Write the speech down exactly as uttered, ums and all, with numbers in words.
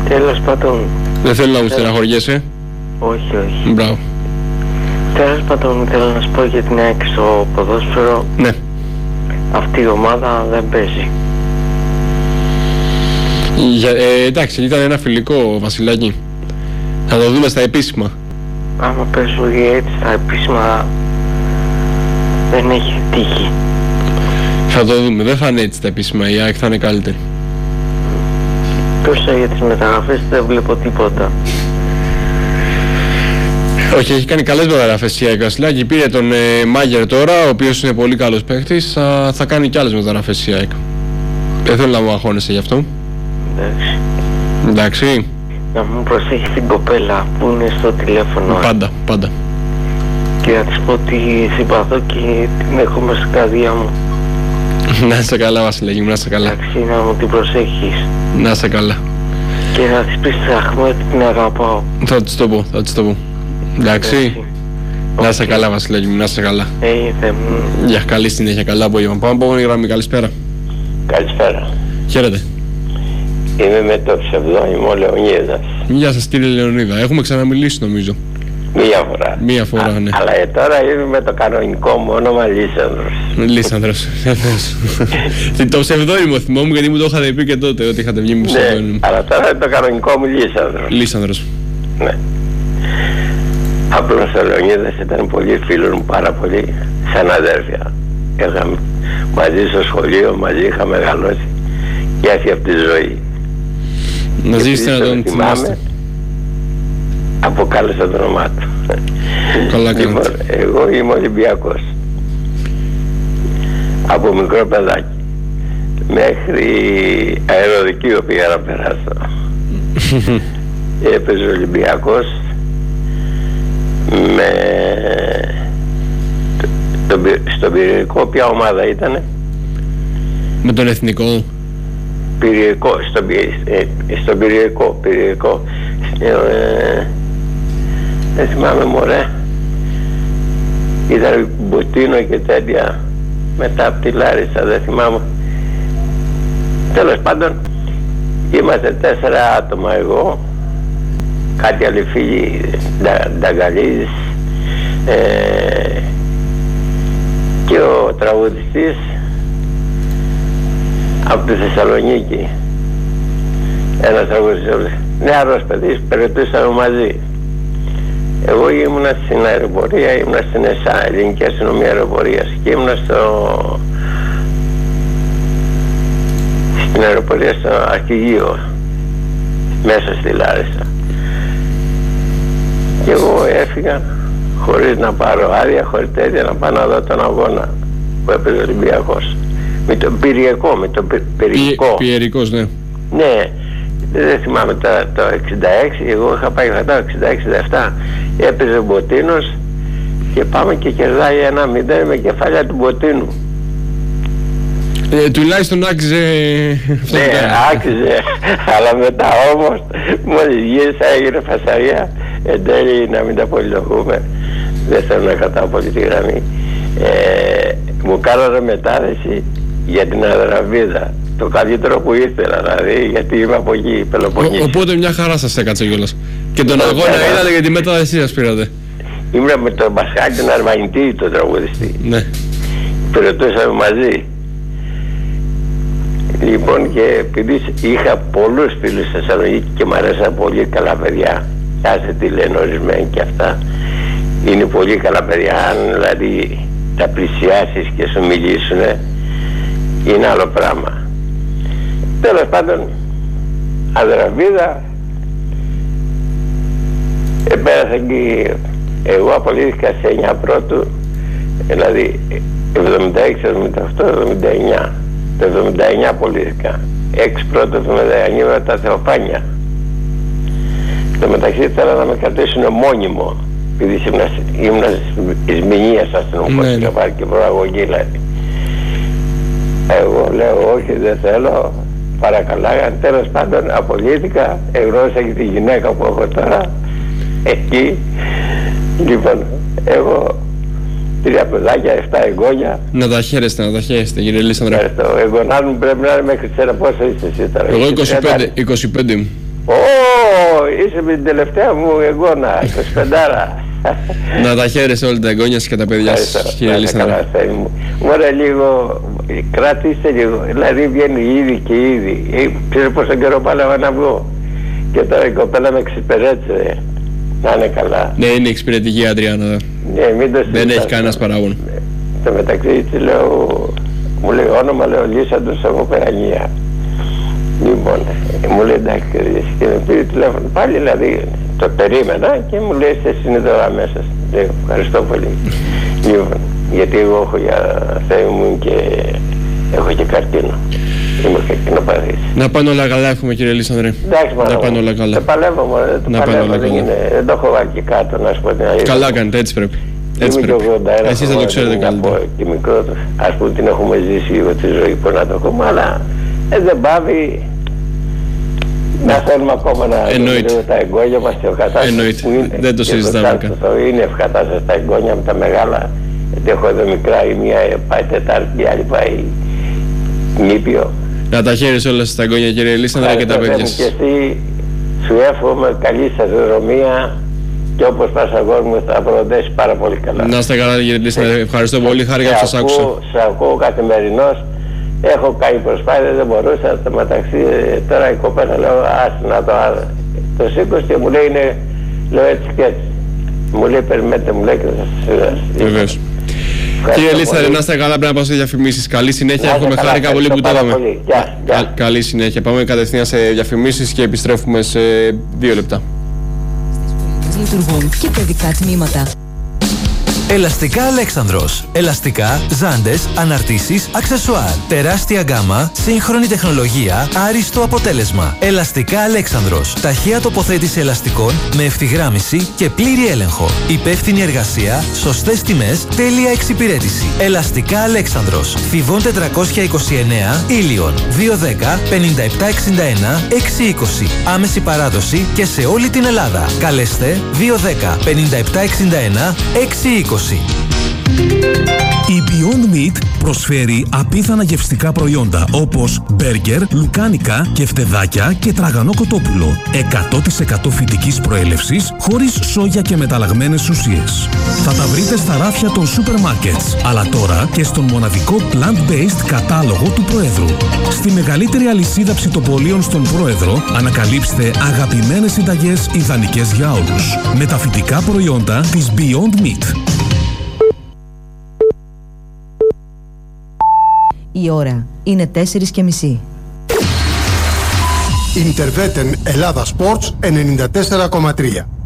Τέλος πάντων... Δεν θέλω να μου στεναχωριέσαι. Όχι, όχι. Μπράβο. Τέλος πάντων θέλω να σου πω για την ΑΕΚ στο ποδόσφαιρο. Ναι. Αυτή η ομάδα δεν παίζει. Για, ε, εντάξει, ήταν ένα φιλικό, Βασιλάκη. Θα το δούμε στα επίσημα. Άμα παίζουν έτσι στα επίσημα δεν έχει τύχη. Θα το δούμε, δεν θα είναι έτσι τα επίσημα, η ΑΕΚ θα είναι καλύτερη. Τόσο για τις μεταγραφές δεν βλέπω τίποτα. Όχι, έχει κάνει καλές μεταγραφές η ΑΕΚ, Βασιλάκη. Πήρε τον ε, Μάγερ τώρα, ο οποίος είναι πολύ καλός παίκτης. Θα, θα κάνει και άλλες μεταγραφές η ΑΕΚ. Δεν θέλω να μου αγχώνεσαι γι' αυτό. Εντάξει. Εντάξει. Να μου προσέχει την κοπέλα που είναι στο τηλέφωνο. Πάντα, πάντα. Και να της πω ότι συμπαθώ και την έχω μέσα στην καρδιά μου. Να είσαι καλά, Βασιλάκη μου, να είσαι καλά. Εντάξει, να μου την προσέχεις. Να είσαι καλά. Και να της πεις Αχμέτ την αγαπάω. Θα της το πω, θα της το πω. Εντάξει. Εντάξει. Να είσαι okay. καλά, Βασιλάκη μου, να είσαι καλά. Ε, θε... Για καλή συνέχεια, καλά απόγευμα. Πάμε από επόμενη γραμμή, καλησπέρα. Καλησπέρα. Χαίρετε. Είμαι με το ψευδόνυμο Λεωνίδας. Γεια σας κύριε Λεωνίδα, έχουμε ξαναμιλήσει νομίζω. Μία φορά. Μία φορά, Α, ναι. Αλλά τώρα είμαι με το κανονικό μου όνομα Λίσανδρος. Λίσανδρος. Το ψευδόνυμο θυμόμουν γιατί μου το είχατε πει και τότε ότι είχατε βγει με ψευδόνυμο. Ναι, αλλά τώρα είναι το κανονικό μου Λίσανδρος. Λίσανδρος. Ναι. Απλώς ο Λεωνίδας ήταν πολύ φίλος μου, πάρα πολύ, σαν αδέρφια. Είχαμε μαζί στο σχολείο, μαζί είχαμε μεγαλώσει και έφυγε από τη ζωή. Να ζήσετε να τον θυμάστε. Αποκάλεσα το όνομά του. Καλά κάνετε. Λοιπόν, εγώ είμαι Ολυμπιακός. Από μικρό παιδάκι. Μέχρι αεροδικείο πήγα να περάσω. Έπαιζε Ολυμπιακός με... Το, στον Πυρηνικό ποια ομάδα ήτανε? Με τον Εθνικό. Πυρηνικό, στον, ε, στον Πυρηνικό, Πυρηνικό. Ε, δεν θυμάμαι μωρέ. Ήταν Μπουτίνο και τέτοια. Μετά από τη Λάρισα, δεν θυμάμαι. Τέλος πάντων, είμαστε τέσσερα άτομα εγώ. Κάτι άλλοι φίλοι, Νταγκαλής, ε, και ο τραγουδιστής από τη Θεσσαλονίκη, ένας τραγουδιστής νεαρός παιδής, περιτούσαμε μαζί. Εγώ ήμουνα στην αεροπορία, ήμουνα στην ΕΣΑ, Ελληνική Αστυνομία Αεροπορίας, και ήμουνα στο... στην αεροπορία στο αρχηγείο μέσα στη Λάρισα. Και εγώ έφυγα χωρίς να πάρω άδεια, χωρίς τέτοια, να πάω να δω τον αγώνα που έπαιζε ο Ολυμπιακός. Με τον Πυριακό, με τον Πυριακό. Πιερικός, ναι. Ναι, δεν θυμάμαι το, το εξήντα έξι, εγώ είχα πάει κατά εξήντα έξι εξήντα επτά, έπαιζε ο Μποτίνος και πάμε και κερδάει ένα μηδέν με κεφάλια του Μποτίνου. Ε, τουλάχιστον άξιζε... Ναι, άξιζε, αλλά μετά όμως μόλις γύρισα έγινε φασαρία. Εν τέλει, να μην τα πολυλογούμε, δεν θέλω να κρατάω πολύ τη γραμμή, ε, μου κάνανε μετάδεση για την Αδραβίδα, το καλύτερο που ήθελα, δηλαδή, γιατί είμαι από εκεί, Πελοποννήσι. Οπότε μια χαρά σας έκατσε κιόλας. Και τον αγώνα είδατε για τη μετάδεσή σας πήρατε. Ήμουν με τον Πασχάκη τον Αρμανιτή, τον τραγουδιστή. Ναι. Περιτούσαμε μαζί. Λοιπόν, και επειδή είχα πολλούς φίλους στη Θεσσαλονίκη και μου αρέσαν πολύ καλά παιδιά, άσε τι λένε ορισμένοι και αυτά, είναι πολύ καλά παιδιά, αν δηλαδή τα πλησιάσεις και σου μιλήσουνε, είναι άλλο πράγμα. Τέλος πάντων, Αδραβίδα, επέρασα εκεί, εγώ απολύθηκα σε εννιά πρώτου, δηλαδή εβδομήντα έξι, εβδομήντα οκτώ, εβδομήντα εννιά. Το εβδομήντα εννιά απολύθηκα. έξι πρώτο, εβδομήντα εννιά με τα Θεοφάνια. Στο μεταξύ ήθελα να με κρατήσουν μόνιμο, επειδή ήμουν εις Μηνίας αστυνομικός, ναι, είχα πάρει και προαγωγή, δηλαδή. Εγώ λέω όχι, δεν θέλω, παρακαλάγαν. Τέλος πάντων απολύθηκα, εγνώρισα και τη γυναίκα που έχω τώρα εκεί. Λοιπόν, εγώ τρία παιδάκια, εφτά εγγόνια. Να τα χαίρεστε, να τα χαίρεστε κύριε Λίσανδρα. Ευχαριστώ. Εγγονάς μου πρέπει να είναι μέχρι σένα. Πόσο είσαι εσύ τώρα? Εγώ είκοσι πέντε, είκοσι πέντε μου. Ω, είσαι με την τελευταία μου εγγόνα, είκοσι πέντε. Να τα χαίρεσαι όλα τα εγγόνια και τα παιδιά σας, κύριε Λίσανδρε. Μωρέ λίγο, κρατήστε λίγο, δηλαδή βγαίνει ήδη και ήδη. Ξέρω πόσο καιρό πάλευα να βγω. Και τώρα η κοπέλα με εξυπηρέτησε. Να είναι καλά. Ναι, είναι εξυπηρετική Αντριάννα. Ναι, μην το δεν έχει κανένας παράγον. Στο μεταξύ της λέω, μου λέει όνομα, λέω Λίσανδρος από Περαγία. Λοιπόν, μου λέει εντάξει, και με πήρε τηλέφωνο πάλι, δηλαδή το περίμενα και μου λέει εσύ είναι τώρα μέσα. Λέω ευχαριστώ πολύ. Λοιπόν, γιατί εγώ έχω για Θεέ μου και έχω και καρκίνο. Είμαι καρκινοπαθής. Να πάνε όλα καλά, εύχομαι κύριε Λίσανδρε. Εντάξει, μάλλον. Να πάνε όλα καλά. Το παλεύω, μωρέ, το να παλεύω, όλα δεν, είναι, δεν το έχω βάλει και κάτω, να σου πω την αλήθεια. Καλά κάνετε, έτσι πρέπει. Έτσι είμαι πρέπει. Και ογδόντα ένα, εσείς δεν το ξέρετε καλύτερα. Και μικρό, ας πούμε την έχουμε ζήσει λίγο τη ζωή που να το έχουμε, αλλά ε, δεν πάβει. Να θέλουμε ακόμα να δούμε τα εγγόνια μας και ο κατάστασης που είναι. Δεν το συζητάμε καν. Είναι ευκατάσταση τα εγγόνια με τα μεγάλα. Γιατί έχω εδώ μικρά, η μία πάει Τετάρτη, η άλλη πάει νήπιο. Να τα χαίρεσαι όλα στα εγγόνια κύριε Λίσανδρε και τα παιδιά σας. Και εσύ σου εύχομαι καλή σταδιοδρομία και όπως πας αγόρι μου θα προδέσει πάρα πολύ καλά. Να είστε καλά κύριε Λίσανδρε, ευχαριστώ πολύ, χάρηκα που σας άκουσα. Σε ακούω καθημερινώς. Έχω κάνει προσπάθεια, δεν μπορούσα, στο μεταξύ τώρα η κοπέλα λέω άσε να το, το σήκωσε και μου λέει είναι, λέω έτσι και έτσι. Μου λέει περιμένετε, μου λέει και θα σας συνεργαστεί. Βεβαίως. Κύριε Λίσανδρε, να είστε καλά, πρέπει να πάω σε διαφημίσεις. Καλή συνέχεια, έχουμε χάρηκα πολύ που το είδαμε. Καλή συνέχεια, πάμε κατευθείαν σε διαφημίσεις και επιστρέφουμε σε δύο λεπτά. Λειτουργούν και παιδικά τμήματα. Ελαστικά Αλέξανδρος. Ελαστικά, ζάντες, αναρτήσεις, αξεσουάρ. Τεράστια γκάμα, σύγχρονη τεχνολογία, άριστο αποτέλεσμα. Ελαστικά Αλέξανδρος. Ταχεία τοποθέτηση ελαστικών με ευθυγράμμιση και πλήρη έλεγχο. Υπεύθυνη εργασία, σωστές τιμές, τέλεια εξυπηρέτηση. Ελαστικά Αλέξανδρος. Θηβών τετρακόσια είκοσι εννέα, Ήλιον. δύο δέκα πενήντα επτά εξήντα ένα έξι είκοσι. Άμεση παράδοση και σε όλη την Ελλάδα. Καλέστε δύο δέκα πενήντα επτά εξήντα ένα έξι είκοσι. Η Beyond Meat προσφέρει απίθανα γευστικά προϊόντα όπως μπέργκερ, λουκάνικα, κεφτεδάκια και τραγανό κοτόπουλο. εκατό τοις εκατό φυτικής προέλευσης, χωρίς σόγια και μεταλλαγμένες ουσίες. Θα τα βρείτε στα ράφια των σούπερ μάρκετς, αλλά τώρα και στον μοναδικό plant-based κατάλογο του Προέδρου. Στη μεγαλύτερη αλυσίδα ψητοπολίων στον Πρόεδρο, ανακαλύψτε αγαπημένες συνταγές ιδανικές για όλους. Με τα φυτικά προϊόντα της Beyond Meat. Η ώρα είναι τέσσερις και μισή. Ιντερβέτεν Ελλάδα Sports ενενήντα τέσσερα κόμμα τρία.